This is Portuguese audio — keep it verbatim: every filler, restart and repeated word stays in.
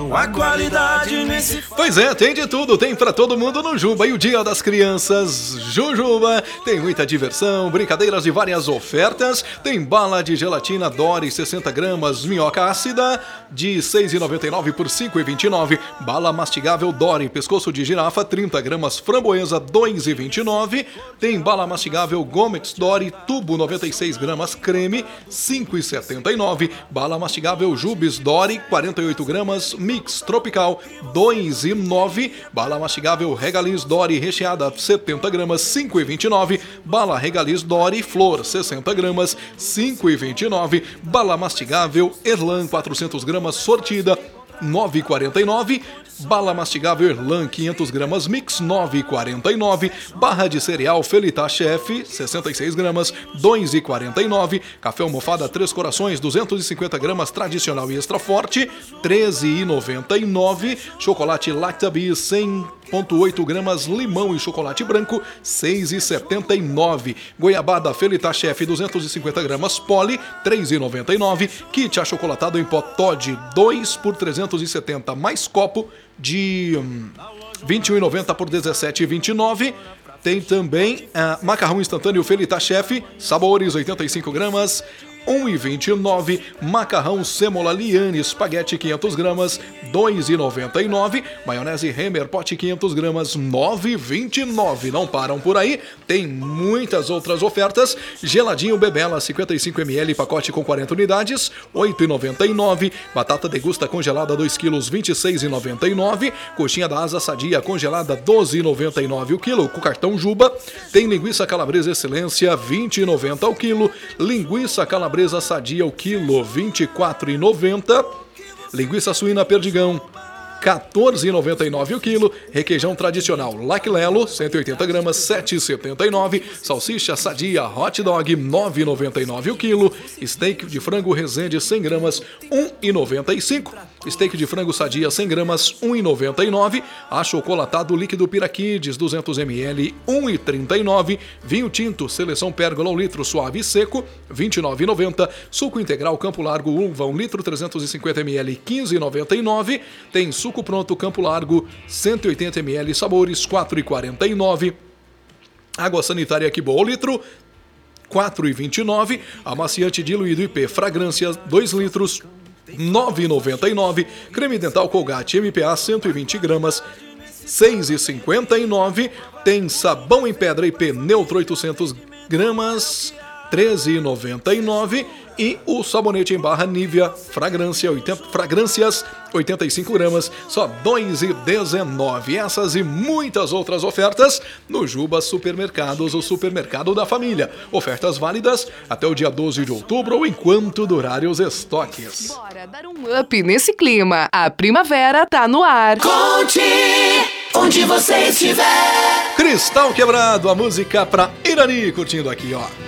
não há qualidade nesse... Pois é, tem de tudo, tem pra todo mundo no Juba. E o Dia das Crianças Jujuba tem muita diversão, brincadeiras e várias ofertas. Tem bala de gelatina Dory sessenta gramas, minhoca ácida de seis reais e noventa e nove centavos por cinco reais e vinte e nove centavos. Bala mastigável Dory pescoço de girafa trinta gramas, framboesa dois reais e vinte e nove centavos. Tem bala mastigável Gomex Dory tubo noventa e seis gramas, creme cinco reais e setenta e nove centavos. Bala mastigável Jubes Dory quarenta e oito gramas, mix tropical dois reais e nove centavos. Bala mastigável Regaliz Dory recheada setenta gramas, cinco reais e vinte e nove centavos. Bala Regaliz Dory flor sessenta gramas, cinco reais e vinte e nove centavos. Bala mastigável Erlan quatrocentas gramas sortida nove reais e quarenta e nove centavos. Bala mastigável Erlan quinhentas gramas mix nove reais e quarenta e nove centavos. Barra de cereal Felita Chef sessenta e seis gramas dois reais e quarenta e nove centavos. Café almofada Três Corações duzentas e cinquenta gramas tradicional e extra forte treze reais e noventa e nove centavos. Chocolate Lactabi cem vírgula oito gramas limão e chocolate branco seis reais e setenta e nove centavos. Goiabada Felita Chef duzentas e cinquenta gramas Poli três reais e noventa e nove centavos. Kit achocolatado em pó Toddy dois por trezentos e setenta mais copo de hum, vinte e um reais e noventa centavos por dezessete reais e vinte e nove centavos. Tem também uh, macarrão instantâneo Felita Chef sabores oitenta e cinco gramas um real e vinte e nove centavos. Macarrão Sêmola Liane espaguete quinhentas gramas dois reais e noventa e nove centavos. Maionese Hemer pote quinhentas gramas nove reais e vinte e nove centavos. Não param por aí, tem muitas outras ofertas. Geladinho Bebela cinquenta e cinco mililitros pacote com quarenta unidades oito reais e noventa e nove centavos. Batata degusta congelada dois quilos vinte e seis reais e noventa e nove centavos. Coxinha da asa sadia congelada doze reais e noventa e nove centavos o quilo com cartão Juba. Tem linguiça calabresa excelência vinte reais e noventa centavos o quilo. Linguiça calabresa Calabresa sadia o quilo vinte e quatro reais e noventa centavos. Linguiça suína Perdigão quatorze reais e noventa e nove centavos o quilo. Requeijão tradicional Laclelo cento e oitenta gramas sete reais e setenta e nove centavos. Salsicha sadia Hot Dog nove reais e noventa e nove centavos o quilo. Steak de frango Resende cem gramas um real e noventa e cinco centavos. Steak de frango sadia cem gramas um real e noventa e nove centavos. Achocolatado líquido Piraquides duzentos mililitros um real e trinta e nove centavos. Vinho tinto Seleção Pérgola um litro suave e seco vinte e nove reais e noventa centavos. Suco integral Campo Largo uva um litro trezentos e cinquenta mililitros quinze reais e noventa e nove centavos. Tem suco pronto Campo Largo cento e oitenta mililitros sabores quatro reais e quarenta e nove centavos. Água sanitária Que Boa o litro quatro reais e vinte e nove centavos. Amaciante diluído I P fragrância dois litros nove reais e noventa e nove centavos. Creme dental Colgate M P A cento e vinte gramas seis reais e cinquenta e nove centavos. Tem sabão em pedra I P neutro oitocentas gramas treze reais e noventa e nove centavos. E o sabonete em barra Nivea fragrância oitenta, fragrâncias oitenta e cinco gramas só dois reais e dezenove centavos. Essas e muitas outras ofertas no Juba Supermercados, o supermercado da família. Ofertas válidas até o dia doze de outubro ou enquanto durarem os estoques. Bora dar um up nesse clima. A primavera tá no ar. Conte onde você estiver. Cristal Quebrado, a música pra Irani curtindo aqui, ó.